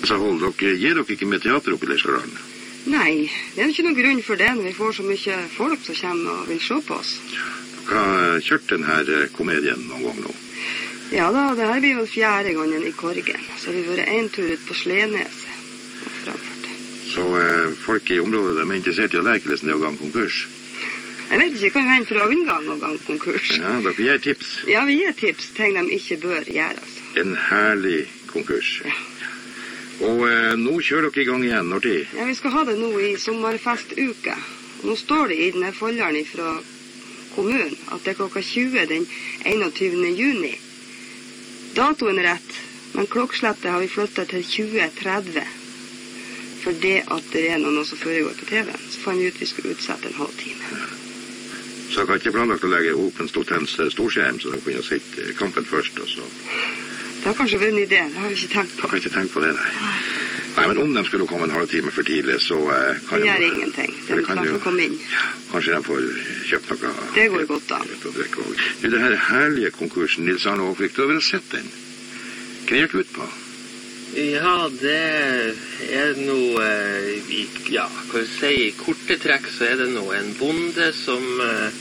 Så hold dere, gir dere ikke med teater oppe i Leirskårdalen? Nei, det er jo ikke noen grunn for det når vi får så mye folk som kommer og vil se på oss. Dere har kjørt denne komedien noen gang nå? Ja da, det her blir jo 4. gangen i Korgen. Så vi har vært en tur ut på Sleneset og framført. Så folk i området de er interessert i å lære hvordan det er å gange konkurs? Jeg vet ikke, kan hende for å unngå å gange konkurs. Ja, dere gir tips? Ja, vi gir tips, ting de ikke bør gjøre. Altså. En herlig konkurs. Ja. Og nå kjører dere i gang igjen, når tid? Ja, vi skal ha det nå i sommerfestuke. Nå står det i denne folderen fra kommunen at det er klokka 20 den 21. juni. Datoen er rett, men klokkeslettet har vi flyttet til 2030. For det at det er noe som foregår på TV-en, så fant vi ut vi skulle utsette en halv time. Ja. Så dere har ikke planlagt å legge opp en storskjerm, så dere kunne ha sett kampen først, og så... Det har kanskje vært en idé, det har vi ikke tenkt på. Dere har ikke tenkt på det, nei. Nei, men om de skulle komme en halv time for tidlig, så kan det gjør ingenting. De får komme inn. Ja, kanskje de får kjøpt noe. Det går godt an. Du, det her herlige konkursen, Nils Arne Aakvik, du har vel sett den? Hva gikk ut på? Ja, det er noe, ja, kan du si, i korte trekk så er det noe en bonde som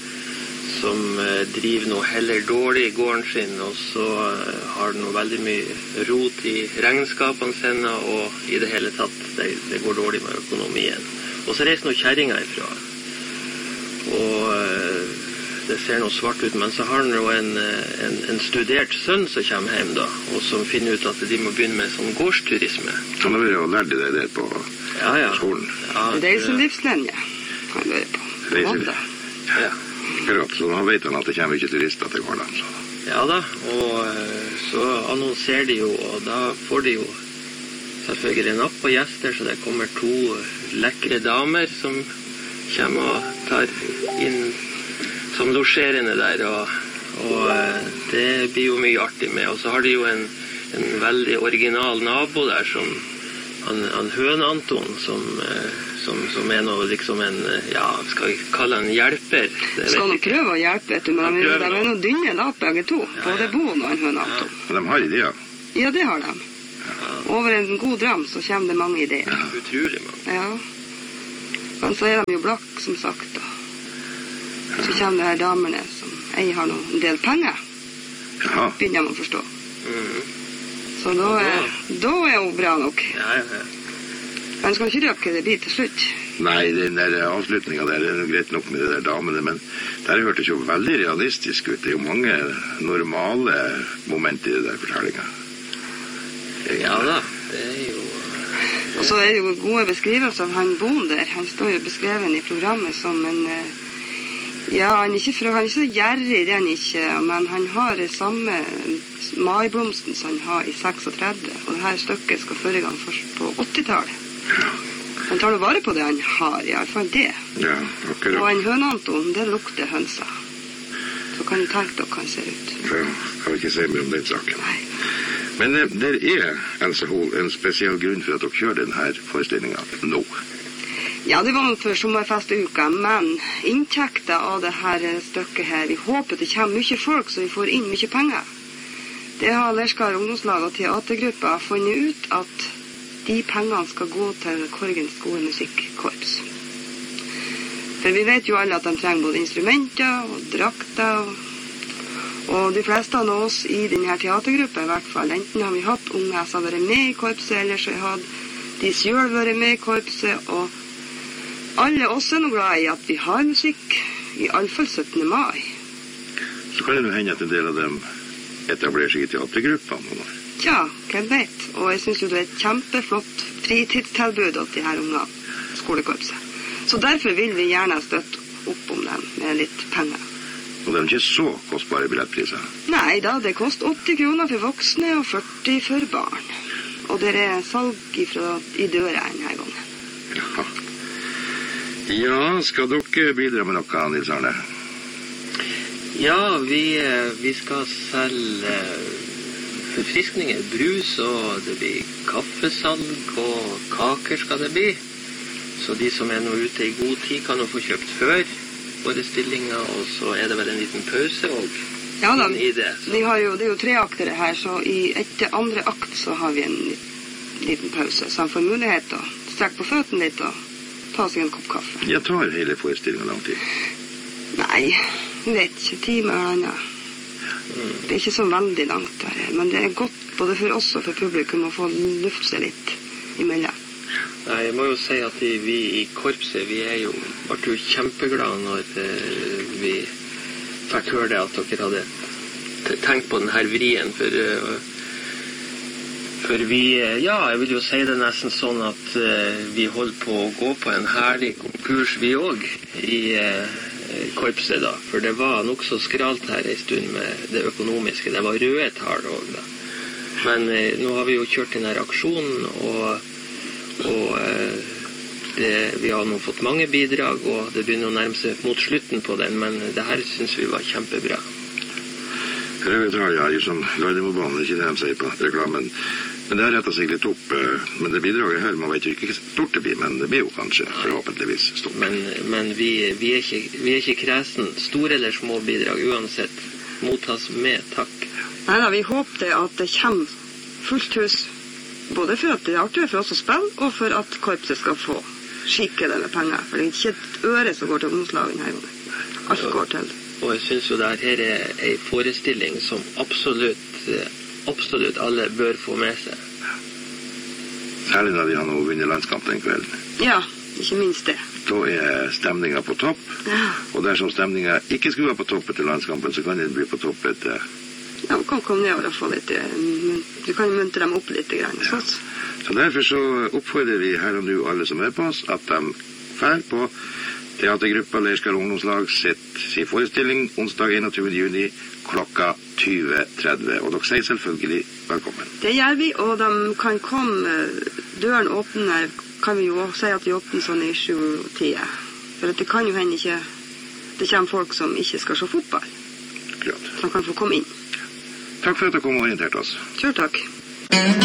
driver noe heller dårlig i gården sin, og så har det noe veldig mye rot i regnskapene sine, og i det hele tatt, det går dårlig med økonomien. Og så reiser noen kjerringer ifra, og det ser noe svart ut, men så har han jo en studert sønn som kommer hjem da, og som finner ut at de må begynne med sånn gårdsturisme. Han har vært og lært det der på skolen. Ja, reiselivslinje har han vært på. Reiselivslinje. Ja. Akkurat, så han vet at det kommer ikke turister til gården. Så. Ja da, og så annonserer de jo, og da får de jo selvfølgelig napp på gjester, så det kommer 2 lekre damer som kommer og tar inn som losjerende der, og det blir jo mye artig med. Og så har de jo en veldig original nabo der, som han Høn-Anton, som er noe liksom en, ja, skal vi kalle han hjelper? Skal han prøve å hjelpe, vet du, men de er noen dynne lapp begge to, både Boen og Høn-Anton. Men de har ideer? Ja, det har de. Over en god dram så kommer det mange ideer. Ja, utrolig mange. Ja, men så er de jo blakk, som sagt, da. Så kommer det her damene som har en del penger. Ja. Begynner man å forstå. Så da er hun bra nok. Ja. Men skal ikke røpe hva det blir til slutt? Nei, den der avslutningen der er greit nok med de der damene, men det hørtes jo veldig realistisk ut. Det er jo mange normale momenter i de der fortellingene. Ja da, det er jo... Og så er det jo gode beskrivelser av han Boen der. Han står jo beskrevet i programmet som en... Ja, han er ikke så gjerrig, det er han ikke, men han har det samme maiblomsten som han har i 36, og det her stykket skal foregå først på 80-tallet. Ja. Han tar jo vare på det han har, i hvert fall det. Ja, akkurat. Og en Høn-Anton, det lukter hønsa. Så kan du tenke dere hva han ser ut. Ja, kan vi ikke si mer om den saken. Nei. Men det er, Else Hoel, en spesiell grunn for at dere kjører denne forestillingen nå. Ja, det var nok for sommerfestuka, men inntekter av det her stykket her, vi håper det kommer mye folk, så vi får inn mye penger. Det har Leirskar ungdomslag og teatergruppa funnet ut at de pengene skal gå til Korgen skolemusikkorps. For vi vet jo alle at de trenger både instrumenter og drakter, og de fleste av oss i denne teatergruppa i hvert fall, enten har vi hatt unge som har vært med i korpset, eller så har de selv vært med i korpset, og alle oss er noe glad i at vi har musikk, i alle fall 17. mai. Så kan det jo hende at en del av dem etablerer seg i teatergruppa noen år. Ja, hvem vet. Og jeg synes jo det er et kjempeflott fritidstilbud til de her unge skolekorpset. Så derfor vil vi gjerne støtte opp om dem med litt penger. Og det er ikke så kostbare billettpriser? Nei da, det koster 80 kroner for voksne og 40 for barn. Og det er salg i døra denne gangen. Ja. Ja, skal dere bidra med noe, Nils Arne? Ja, vi skal selge forfriskninger, brus, og det blir kaffesalg, og kaker skal det bli. Så de som er nå ute i god tid kan jo få kjøpt før forestillinga, og så er det vel en liten pause også. Ja da, i det, det er jo 3 aktere her, så i etter andre akt så har vi en liten pause, så han får mulighet til å strekke på føttene litt og ta seg en kopp kaffe. Jeg tar hele forestillingen lang tid. Nei, jeg vet ikke, time eller annet. Det er ikke så veldig langt der, men det er godt både for oss og for publikum å få luft seg litt imellom. Nei, jeg må jo si at vi i korpset, vi ble jo kjempeglade når vi fikk høre det at dere hadde tenkt på denne vrien, for vi, ja, jeg vil jo si det nesten sånn at vi holder på å gå på en herlig konkurs vi også i korpset da, for det var nok så skralt her en stund med det økonomiske, det var røde tall også da. Men nå har vi jo kjørt denne aksjonen, og vi har nå fått mange bidrag, og det begynner å nærme seg mot slutten på den, men det her synes vi var kjempebra. Røde tall, ja, som Gardermobanen, ikke det de sier på reklamen. Men det har rettet seg litt opp, men det bidraget her, man vet jo ikke stort det blir, men det blir jo kanskje forhåpentligvis stort. Men vi er ikke kresen, store eller små bidrag, uansett, mottas med takk. Nei da, vi håper at det kommer fullt hus, både for at det er artig for oss å spille, og for at korpset skal få skikkelig med penger, for det er ikke et øre som går til ungdomslagen her. Alt går til. Og jeg synes jo det her er en forestilling som absolutt alle bør få med seg. Særlig når vi har nå vunnet landskamp den kvelden. Ja, ikke minst det. Da er stemningen på topp, og dersom stemningen ikke skulle være på topp etter landskampen, så kan den bli på topp etter... Ja, vi kan komme ned og få litt... Du kan muntre dem opp litt grann. Ja. Så derfor så oppfordrer vi her og nå alle som er på oss, at de fer på Teatergruppa Leirskar ungdomslag sin forestilling onsdag 21. juni klokka 20:30. Og dere sier selvfølgelig velkommen. Det gjør vi, og de kan komme, døren åpner, kan vi jo si at vi åpner sånn i 7-10. For det kan jo hende ikke, det kommer folk som ikke skal se fotball. Klart. Som kan få komme inn. Takk for at dere kom og orienterte oss. Kjør takk.